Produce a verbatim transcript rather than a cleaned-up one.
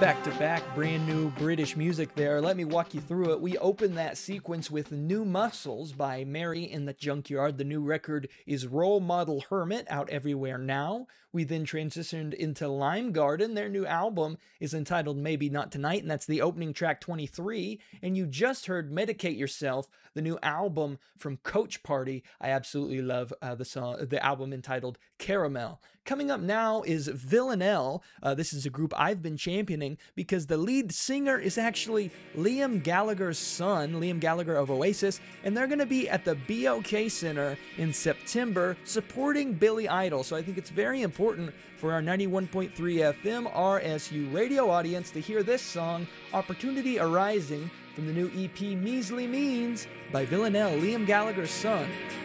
back-to-back brand new British music there. Let me walk you through it. We opened that sequence with New Muscles by Mary in the Junkyard. The new record is Role Model Hermit, out everywhere now. We then transitioned into Lime Garden. Their new album is entitled Maybe Not Tonight, and that's the opening track twenty-three. And you just heard Medicate Yourself, the new album from Coach Party. I absolutely love uh, the song, the album entitled Caramel. Coming up now is Villanelle. Uh, this is a group I've been championing because the lead singer is actually Liam Gallagher's son, Liam Gallagher of Oasis, and they're going to be at the B O K Center in September supporting Billy Idol. So I think it's very important for our ninety-one point three F M R S U radio audience to hear this song, Opportunity Arising, from the new E P Measly Means by Villanelle, Liam Gallagher's son.